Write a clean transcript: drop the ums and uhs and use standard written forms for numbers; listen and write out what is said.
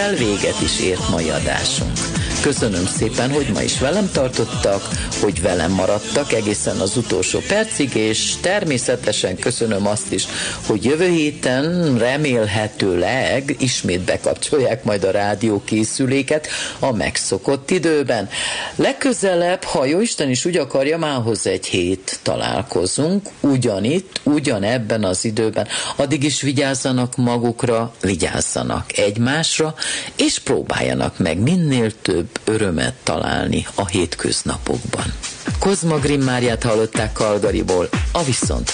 Véget is ért mai adásunk. Köszönöm szépen, hogy ma is velem tartottak, hogy velem maradtak egészen az utolsó percig, és természetesen köszönöm azt is, hogy jövő héten remélhetőleg ismét bekapcsolják majd a rádiókészüléket a megszokott időben. Legközelebb, ha jóisten is úgy akarja, mához egy hét találkozunk, ugyanitt, ugyanebben az időben. Addig is vigyázzanak magukra, vigyázzanak egymásra, és próbáljanak meg minél több örömet találni a hétköznapokban. Kozma Grimm Máriát hallották Calgaryból, a viszont